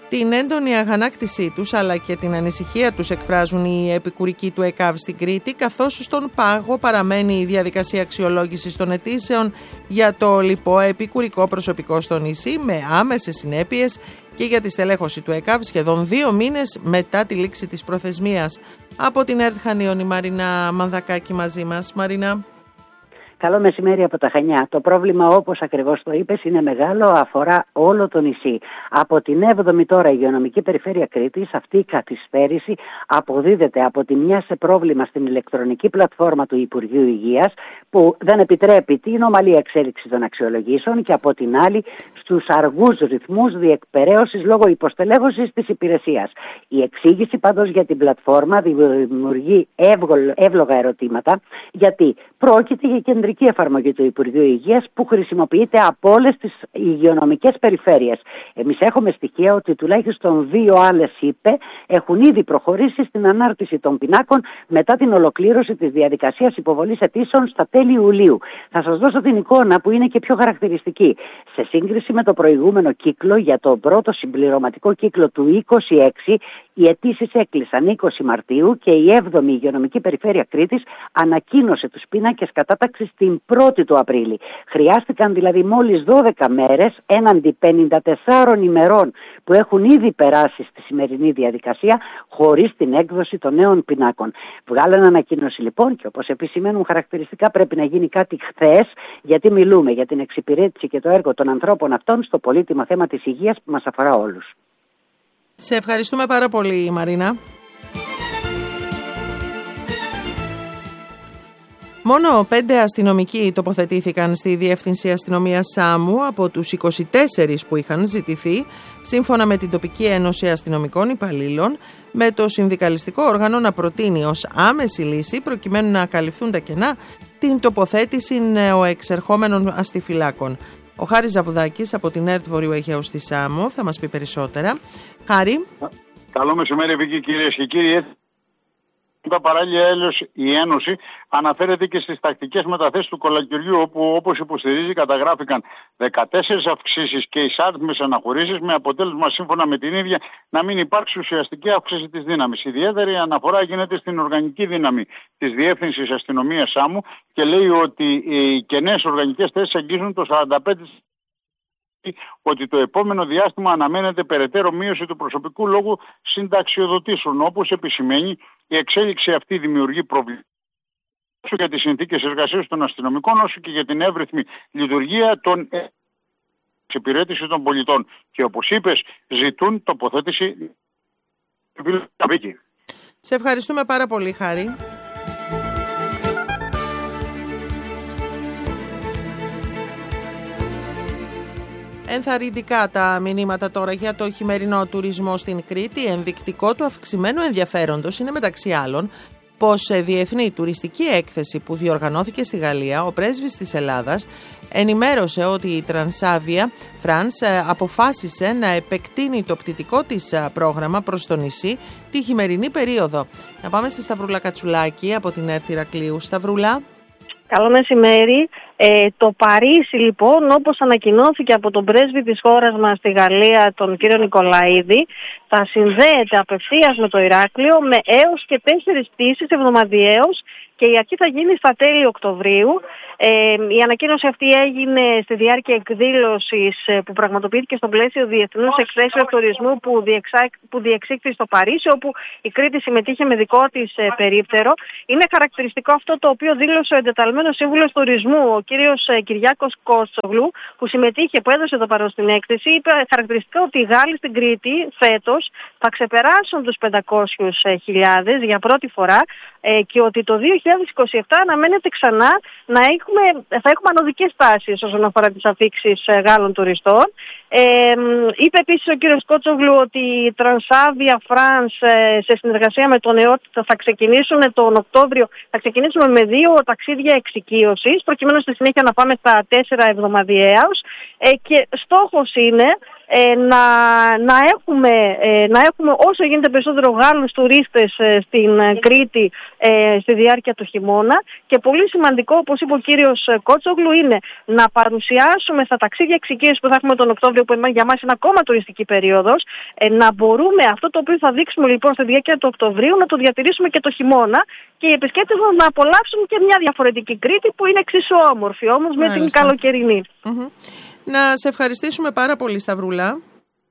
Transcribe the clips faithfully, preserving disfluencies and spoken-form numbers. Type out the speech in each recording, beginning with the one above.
Την έντονη αγανάκτησή τους αλλά και την ανησυχία τους εκφράζουν οι επικουρικοί του ΕΚΑΒ στην Κρήτη, καθώς στον πάγο παραμένει η διαδικασία αξιολόγησης των αιτήσεων για το λοιπό επικουρικό προσωπικό στο νησί, με άμεσες συνέπειες και για τη στελέχωση του ΕΚΑΒ σχεδόν δύο μήνες μετά τη λήξη της προθεσμίας. Από την ΕΡΤ Χανίων η Μαρίνα Μανδακάκη μαζί μας. Μαρίνα. Καλό μεσημέρι από τα Χανιά. Το πρόβλημα, όπως ακριβώς το είπες, είναι μεγάλο, αφορά όλο το νησί. Από την έβδομη τώρα υγειονομική περιφέρεια Κρήτης, αυτή η καθυστέρηση αποδίδεται από τη μια σε πρόβλημα στην ηλεκτρονική πλατφόρμα του Υπουργείου Υγείας, που δεν επιτρέπει την ομαλή εξέλιξη των αξιολογήσεων, και από την άλλη στους αργούς ρυθμούς διεκπεραίωσης λόγω υποστελέχωσης της υπηρεσίας. Η εξήγηση πάντως για την πλατφόρμα δημιουργεί εύλογα ερωτήματα, γιατί πρόκειται για κεντρική εφαρμογή του Υπουργείου Υγείας που χρησιμοποιείται από όλες τις υγειονομικές περιφέρειες. Εμείς έχουμε στοιχεία ότι τουλάχιστον δύο άλλες ΥΠΕ έχουν ήδη προχωρήσει στην ανάρτηση των πινάκων μετά την ολοκλήρωση της διαδικασίας υποβολής αιτήσεων στα τέλη Ιουλίου. Θα σας δώσω την εικόνα που είναι και πιο χαρακτηριστική. Σε σύγκριση με το προηγούμενο κύκλο, για το πρώτο συμπληρωματικό κύκλο του είκοσι έξι, οι αιτήσεις έκλεισαν είκοσι Μαρτίου και η έβδομη υγειονομική περιφέρεια Κρήτης ανακοίνωσε τους πίνακες κατάταξης την πρώτη του Απρίλη. Χρειάστηκαν δηλαδή μόλις δώδεκα μέρες έναντι πενήντα τεσσάρων ημερών που έχουν ήδη περάσει στη σημερινή διαδικασία, χωρίς την έκδοση των νέων πινάκων. Βγάλανε ανακοίνωση λοιπόν, και όπως επισημαίνουν χαρακτηριστικά πρέπει να γίνει κάτι χθες, γιατί μιλούμε για την εξυπηρέτηση και το έργο των ανθρώπων αυτών στο πολύτιμο θέμα της υγείας που μας αφορά όλους. Σε ευχαριστούμε πάρα πολύ, Μαρίνα. Μόνο πέντε αστυνομικοί τοποθετήθηκαν στη Διεύθυνση Αστυνομίας Σάμου από τους είκοσι τέσσερις που είχαν ζητηθεί, σύμφωνα με την Τοπική Ένωση Αστυνομικών Υπαλλήλων, με το συνδικαλιστικό όργανο να προτείνει ως άμεση λύση, προκειμένου να καλυφθούν τα κενά, την τοποθέτηση νεοεξερχόμενων αστιφυλάκων. Ο Χάρης Ζαβουδάκης από την ΕΡΤ Βορείου Αιγαίου στη Σάμο θα μας πει περισσότερα. Χάρη. Καλό μεσημέρι, Βίκη, κυρίες και κύριοι. Παράλληλα, η Ένωση αναφέρεται και στις τακτικές μεταθέσεις του κολακυριού, όπου, όπως υποστηρίζει, καταγράφηκαν δεκατέσσερις αυξήσεις και εισάριθμες αναχωρήσεις, με αποτέλεσμα, σύμφωνα με την ίδια, να μην υπάρξει ουσιαστική αύξηση της δύναμης. Ιδιαίτερη αναφορά γίνεται στην οργανική δύναμη της Διεύθυνσης Αστυνομίας Σάμου και λέει ότι οι κενές οργανικές θέσεις αγγίζουν το σαράντα πέντε τοις εκατό, ότι το επόμενο διάστημα αναμένεται περαιτέρω μείωση του προσωπικού λόγου συνταξιοδοτήσεων. Όπως επισημαίνει, η εξέλιξη αυτή δημιουργεί προβλήματα όσο για τις συνθήκες εργασίας των αστυνομικών, όσο και για την εύρυθμη λειτουργία των εξυπηρέτηση των πολιτών. Και όπως είπες, ζητούν τοποθέτηση. Σε ευχαριστούμε πάρα πολύ, Χάρη. Ενθαρρυντικά τα μηνύματα τώρα για το χειμερινό τουρισμό στην Κρήτη. Ενδεικτικό του αυξημένου ενδιαφέροντος είναι, μεταξύ άλλων, πως σε διεθνή τουριστική έκθεση που διοργανώθηκε στη Γαλλία, ο πρέσβης της Ελλάδας ενημέρωσε ότι η Transavia France αποφάσισε να επεκτείνει το πτυτικό της πρόγραμμα προς το νησί τη χειμερινή περίοδο. Να πάμε στη Σταυρούλα Κατσουλάκη από την ΕΡΤ Ηρακλείου. Σταυρούλα. Καλό μεσημέρι. Ε, το Παρίσι, λοιπόν, όπως ανακοινώθηκε από τον πρέσβη της χώρας μας στη Γαλλία, τον κύριο Νικολαίδη, θα συνδέεται απευθείας με το Ηράκλειο με έως και τέσσερις πτήσεις εβδομαδιαίως, και η αρχή θα γίνει στα τέλη Οκτωβρίου. Ε, η ανακοίνωση αυτή έγινε στη διάρκεια εκδήλωσης που πραγματοποιήθηκε στο πλαίσιο Διεθνούς Εκθέσεως Τουρισμού που, διεξά, που διεξήχθη στο Παρίσι, όπου η Κρήτη συμμετείχε με δικό της ε, περίπτερο. Είναι χαρακτηριστικό αυτό το οποίο δήλωσε ο εντεταλμένος σύμβουλος τουρισμού, ο κύριος ε, Κυριάκος Κότσογλου, που συμμετείχε, που έδωσε το παρόν στην έκθεση. Είπε χαρακτηριστικά ότι οι Γάλλοι στην Κρήτη φέτος θα ξεπεράσουν τους πεντακόσιες χιλιάδες για πρώτη φορά, ε, και ότι το δύο χιλιάδες είκοσι επτά αναμένεται ξανά να έχουμε, θα έχουμε ανωδικές τάσεις όσον αφορά τις αφήξεις Γάλλων τουριστών. Ε, είπε επίσης ο κύριος Κότσογλου ότι η Transavia France ε, σε συνεργασία με τον ΕΟΤ θα ξεκινήσουν τον Οκτώβριο, θα ξεκινήσουμε με δύο ταξίδια εξοικείωσης, προκειμένου στη συνέχεια να πάμε στα τέσσερα εβδομαδιαίως, ε, και στόχος είναι Ε, να, να, έχουμε, ε, να έχουμε όσο γίνεται περισσότερο Γάλλους τουρίστες ε, στην ε, Κρήτη ε, στη διάρκεια το χειμώνα. Και πολύ σημαντικό, όπως είπε ο κύριος Κότσογλου, είναι να παρουσιάσουμε στα ταξίδια εξοικείωσης που θα έχουμε τον Οκτώβριο, που για μας είναι ακόμα τουριστική περίοδος, να μπορούμε αυτό το οποίο θα δείξουμε λοιπόν στη διάρκεια του Οκτωβρίου να το διατηρήσουμε και το χειμώνα και οι επισκέπτες να απολαύσουν και μια διαφορετική Κρήτη που είναι εξίσου όμορφη, όμως με την καλοκαιρινή. Mm-hmm. Να σε ευχαριστήσουμε πάρα πολύ, Σταυρούλα.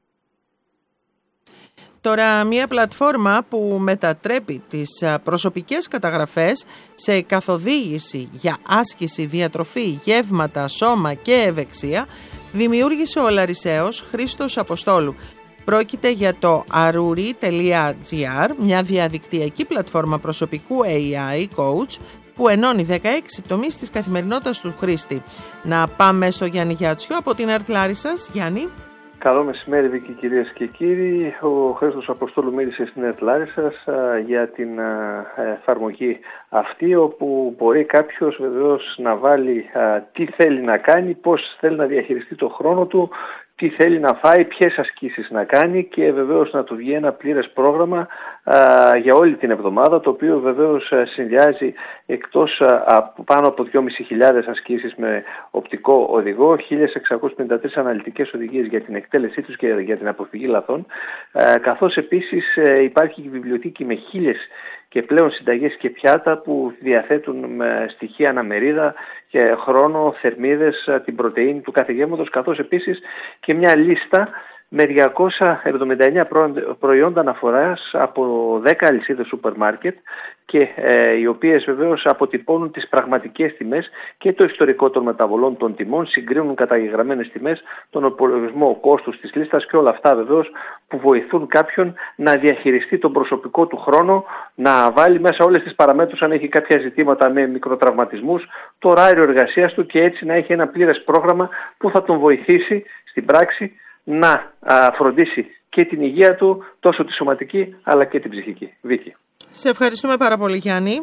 Τώρα, μια πλατφόρμα που μετατρέπει τις προσωπικές καταγραφές σε καθοδήγηση για άσκηση, διατροφή, γεύματα, σώμα και ευεξία δημιούργησε ο Λαρισαίος Χρήστος Αποστόλου. Πρόκειται για το arouri τελεία gr, μια διαδικτυακή πλατφόρμα προσωπικού έι άι coach που ενώνει δεκαέξι τομείς της καθημερινότητας του χρήστη. Να πάμε στο Γιάννη Γιάτσιο από την Ερτ Λάρισσας. Γιάννη. Καλό μεσημέρι, Βίκη, κυρίες και κύριοι. Ο Χρήστος Αποστόλου μίλησε στην Ερτ Λάρισσας για την α, εφαρμογή αυτή, όπου μπορεί κάποιος βεβαίως να βάλει α, τι θέλει να κάνει, πώς θέλει να διαχειριστεί το χρόνο του, τι θέλει να φάει, ποιες ασκήσεις να κάνει και βεβαίως να του βγει ένα πλήρες πρόγραμμα α, για όλη την εβδομάδα, το οποίο βεβαίως συνδυάζει εκτός α, πάνω από δυόμισι χιλιάδες ασκήσεις με οπτικό οδηγό, χίλια εξακόσιες πενήντα τρεις αναλυτικές οδηγίες για την εκτέλεσή τους και για την αποφυγή λαθών, α, καθώς επίσης α, υπάρχει και βιβλιοθήκη με χίλιες και πλέον συνταγές και πιάτα που διαθέτουν με στοιχεία αναμερίδα και χρόνο, θερμίδες, την πρωτεΐνη του κάθε γεύματος, καθώς επίσης και μια λίστα με διακόσια εβδομήντα εννέα προϊόντα αναφοράς από δέκα αλυσίδες σούπερ μάρκετ και ε, οι οποίες βεβαίως αποτυπώνουν τις πραγματικές τιμές και το ιστορικό των μεταβολών των τιμών, συγκρίνουν καταγεγραμμένες τιμές, τον υπολογισμό κόστους της λίστας και όλα αυτά βεβαίως που βοηθούν κάποιον να διαχειριστεί τον προσωπικό του χρόνο, να βάλει μέσα όλες τις παραμέτρους αν έχει κάποια ζητήματα με μικροτραυματισμούς, το ωράριο εργασίας του και έτσι να έχει ένα πλήρες πρόγραμμα που θα τον βοηθήσει στην πράξη να α, φροντίσει και την υγεία του, τόσο τη σωματική αλλά και την ψυχική. Βίκη. Σε ευχαριστούμε πάρα πολύ, Γιάννη.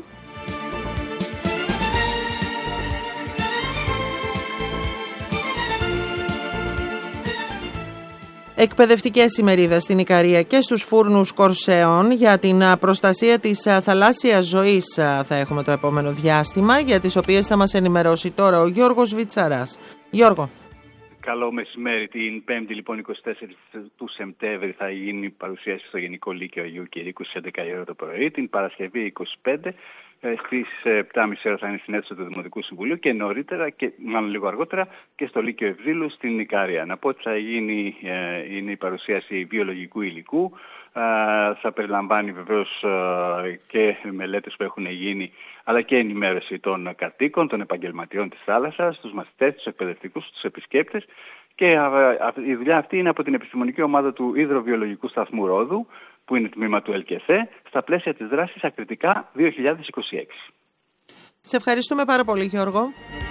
Εκπαιδευτικές ημερίδες στην Ικαρία και στους φούρνους Κορσέων για την προστασία της θαλάσσιας ζωής θα έχουμε το επόμενο διάστημα, για τις οποίες θα μας ενημερώσει τώρα ο Γιώργος Βιτσαράς. Γιώργο. Καλό μεσημέρι. Την Πέμπτη, λοιπόν, εικοστή τέταρτη του Σεπτέμβρη, θα γίνει παρουσίαση στο Γενικό Λύκειο Αγίου Κηρύκου στις έντεκα η ώρα το πρωί. Την Παρασκευή είκοσι πέντε στις επτά και μισή ώρα θα είναι στην αίθουσα του Δημοτικού Συμβουλίου και νωρίτερα, και μάλλον λίγο αργότερα, και στο Λύκειο Ευζήλου στην Ικαρία. Να πω ότι θα γίνει ε, είναι η παρουσίαση βιολογικού υλικού. Ε, θα περιλαμβάνει βεβαίως ε, και μελέτες που έχουν γίνει, αλλά και ενημέρωση των κατοίκων, των επαγγελματιών της θάλασσας, τους μαθητές, τους εκπαιδευτικούς, τους επισκέπτες. Και η δουλειά αυτή είναι από την επιστημονική ομάδα του Υδροβιολογικού Σταθμού Ρόδου, που είναι τμήμα του ΕΛΚΕΘΕ, στα πλαίσια της δράσης Ακριτικά δύο χιλιάδες είκοσι έξι. Σε ευχαριστούμε πάρα πολύ, Γιώργο.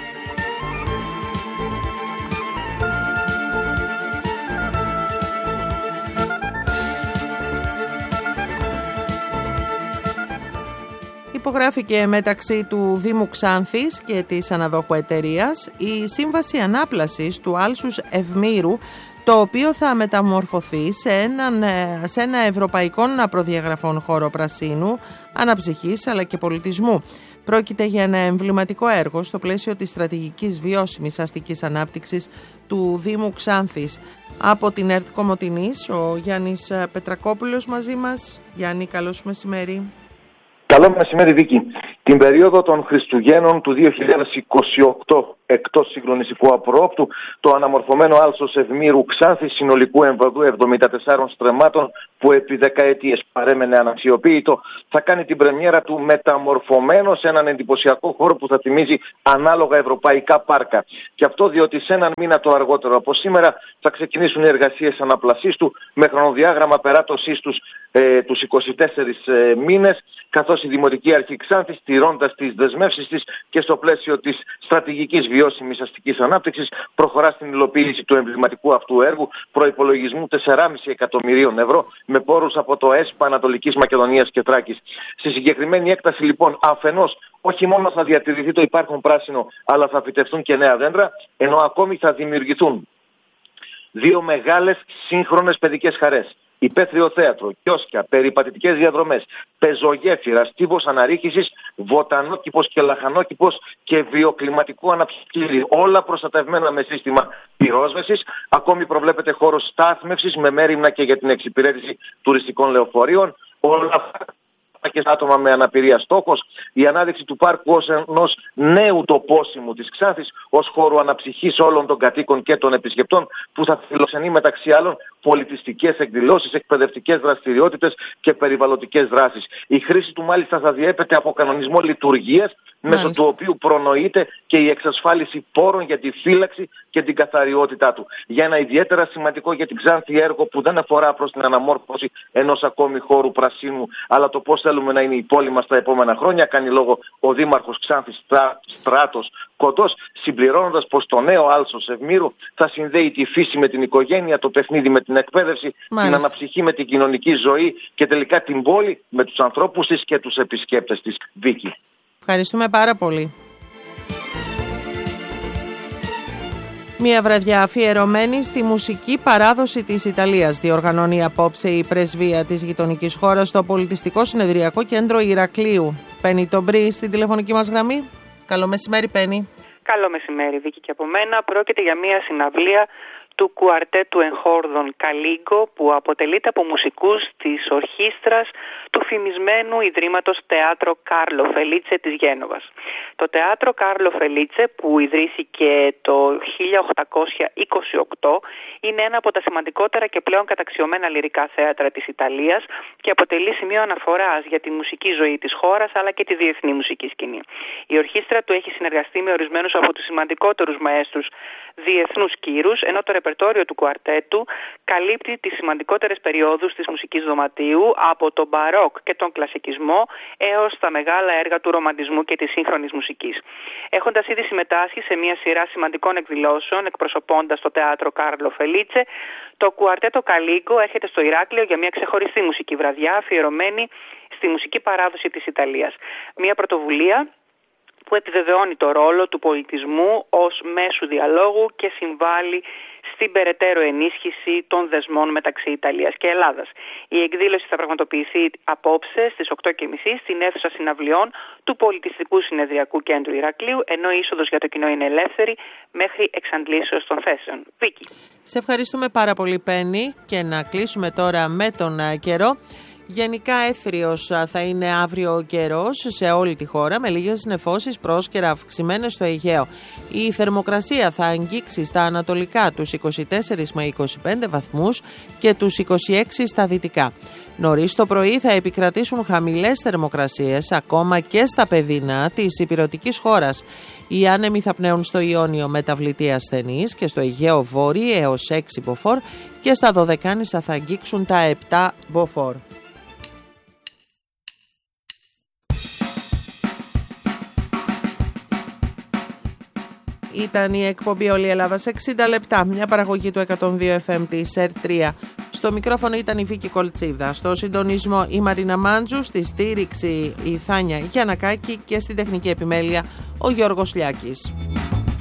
Υπογράφηκε μεταξύ του Δήμου Ξάνθης και της αναδόχου εταιρείας η σύμβαση ανάπλασης του άλσους Ευμύρου, το οποίο θα μεταμορφωθεί σε, έναν, σε ένα ευρωπαϊκό προδιαγραφών χώρο πρασίνου, αναψυχής αλλά και πολιτισμού. Πρόκειται για ένα εμβληματικό έργο στο πλαίσιο της στρατηγικής βιώσιμης αστικής ανάπτυξης του Δήμου Ξάνθης. Από την Ερτ Κομοτηνής, ο Γιάννης Πετρακόπουλος μαζί μας. Γιάννη, καλώς μεσημέρι. Καλό μεσημέρι, Βίκη. Την περίοδο των Χριστουγέννων του δύο χιλιάδες είκοσι οκτώ, εκτός συγκλονιστικού απρόοπτου, το αναμορφωμένο άλσος Ευμύρου Ξάνθης συνολικού εμβαδού εβδομήντα τεσσάρων στρεμμάτων, που επί δεκαετίες παρέμενε αναξιοποίητο, θα κάνει την πρεμιέρα του μεταμορφωμένο σε έναν εντυπωσιακό χώρο που θα θυμίζει ανάλογα ευρωπαϊκά πάρκα. Και αυτό διότι σε έναν μήνα το αργότερο από σήμερα θα ξεκινήσουν οι εργασίες αναπλασής του, με χρονοδιάγραμμα περάτωσής τους ε, τους είκοσι τέσσερις ε, μήνες, καθώς η Δημοτική Αρχή Ξάνθης, στηρώντας τις δεσμεύσεις της και στο πλαίσιο της στρατηγικής βιώσιμης αστικής ανάπτυξης, προχωρά στην υλοποίηση του εμβληματικού αυτού έργου προϋπολογισμού τέσσερα κόμμα πέντε εκατομμυρίων ευρώ, με πόρους από το ΕΣΠΑ Ανατολικής Μακεδονίας και Θράκης. Στη συγκεκριμένη έκταση, λοιπόν, αφενός όχι μόνο θα διατηρηθεί το υπάρχον πράσινο, αλλά θα φυτευτούν και νέα δέντρα, ενώ ακόμη θα δημιουργηθούν δύο μεγάλες σύγχρονες παιδικές χαρές. υπαίθριο θέατρο, κιόσκια, περιπατητικές διαδρομές, πεζογέφυρα, στίβος αναρρίχησης, βοτανόκηπος και λαχανόκηπος και βιοκλιματικού αναψυκτήρι. Όλα προστατευμένα με σύστημα πυρόσβεσης. Ακόμη προβλέπεται χώρος στάθμευσης με μέριμνα και για την εξυπηρέτηση τουριστικών λεωφορείων. Όλα αυτά και στα άτομα με αναπηρία. Στόχος η ανάδειξη του πάρκου ως ενός νέου τοπόσιμου της Ξάνθης, ως χώρου αναψυχής όλων των κατοίκων και των επισκεπτών, που θα φιλοξενεί μεταξύ άλλων πολιτιστικές εκδηλώσεις, εκπαιδευτικές δραστηριότητες και περιβαλλοντικές δράσεις. Η χρήση του μάλιστα θα διέπεται από κανονισμό λειτουργίας, μέσω του οποίου προνοείται και η εξασφάλιση πόρων για τη φύλαξη και την καθαριότητά του. Για ένα ιδιαίτερα σημαντικό για την Ξάνθη έργο που δεν αφορά προς την αναμόρφωση ενός ακόμη χώρου πρασίνου, αλλά το πώς θέλουμε να είναι η πόλη μας τα επόμενα χρόνια, κάνει λόγο ο Δήμαρχος Ξάνθης Στράτος Κοντός, συμπληρώνοντας πως το νέο άλσος Ευμήρου θα συνδέει τη φύση με την οικογένεια, το παιχνίδι με την εκπαίδευση, μάλιστα, την αναψυχή με την κοινωνική ζωή και τελικά την πόλη με τους ανθρώπους της και τους επισκέπτες της. Βίκη. Ευχαριστούμε πάρα πολύ. Μια βραδιά αφιερωμένη στη μουσική παράδοση της Ιταλίας διοργανώνει απόψε η πρεσβεία της γειτονικής χώρας στο Πολιτιστικό Συνεδριακό Κέντρο Ηρακλείου. Πέννη Τομπρή στην τηλεφωνική μας γραμμή. Καλό μεσημέρι, Πέννη. Καλό μεσημέρι, Βίκη, και από μένα. Πρόκειται για μια συναυλία του κουαρτέτου εγχόρδων Καλίγκο, που αποτελείται από μουσικούς της ορχήστρας του φημισμένου Ιδρύματος Teatro Carlo Felice της Γένοβας. Το Teatro Carlo Felice, που ιδρύθηκε το χίλια οκτακόσια είκοσι οκτώ, είναι ένα από τα σημαντικότερα και πλέον καταξιωμένα λυρικά θέατρα της Ιταλίας και αποτελεί σημείο αναφοράς για τη μουσική ζωή της χώρας αλλά και τη διεθνή μουσική σκηνή. Η ορχήστρα του έχει συνεργαστεί με ορισμένους από τους σημαντικότερους μαέστρους διεθνούς κύρους, ενώ το ρεπερτόριο του κουαρτέτου καλύπτει τις σημαντικότερες περιόδους της μουσικής δωματίου, από τον μπαρόκ και τον κλασικισμό έως τα μεγάλα έργα του ρομαντισμού και της σύγχρονης μουσικής. Έχοντας ήδη συμμετάσχει σε μια σειρά σημαντικών εκδηλώσεων εκπροσωπώντας το Teatro Carlo Felice, το κουαρτέτο Καλίγκο έρχεται στο Ηράκλειο για μια ξεχωριστή μουσική βραδιά αφιερωμένη στη μουσική παράδοση της Ιταλίας. Μια πρωτοβουλία που επιβεβαιώνει το ρόλο του πολιτισμού ως μέσου διαλόγου και συμβάλλει στην περαιτέρω ενίσχυση των δεσμών μεταξύ Ιταλίας και Ελλάδας. Η εκδήλωση θα πραγματοποιηθεί απόψε στις οκτώ και μισή στην αίθουσα συναυλιών του Πολιτιστικού Συνεδριακού Κέντρου Ηρακλείου, ενώ η είσοδος για το κοινό είναι ελεύθερη μέχρι εξαντλήσεως των θέσεων. Βίκη. Σε ευχαριστούμε πάρα πολύ, Πέννη, και να κλείσουμε τώρα με τον καιρό. Γενικά έθριος θα είναι αύριο ο καιρός σε όλη τη χώρα, με λίγες νεφώσεις πρόσκαιρα αυξημένες στο Αιγαίο. Η θερμοκρασία θα αγγίξει στα ανατολικά τους είκοσι τέσσερα με είκοσι πέντε βαθμούς και τους είκοσι έξι στα δυτικά. Νωρίς το πρωί θα επικρατήσουν χαμηλές θερμοκρασίες ακόμα και στα παιδινά της ηπειρωτικής χώρας. Οι άνεμοι θα πνέουν στο Ιόνιο μεταβλητή ασθενής και στο Αιγαίο βόρειο έως έξι μποφόρ και στα Δωδεκάνησα θα αγγίξουν τα επτά μποφόρ. Ήταν η εκπομπή Όλη η Ελλάδα σε εξήντα λεπτά, μια παραγωγή του εκατόν δύο εφ εμ της ΕΡΤ τρία. Στο μικρόφωνο ήταν η Βίκη Κολτσίδα, στο συντονισμό η Μαρίνα Μάντζου, στη στήριξη η Θάνια Γιαννακάκη και στη τεχνική επιμέλεια ο Γιώργος Λιάκης.